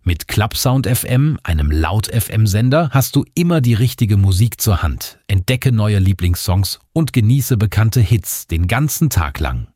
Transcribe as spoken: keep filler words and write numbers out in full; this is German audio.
Mit Clubsound F M, einem Laut-F M-Sender, hast du immer die richtige Musik zur Hand. Entdecke neue Lieblingssongs und genieße bekannte Hits den ganzen Tag lang.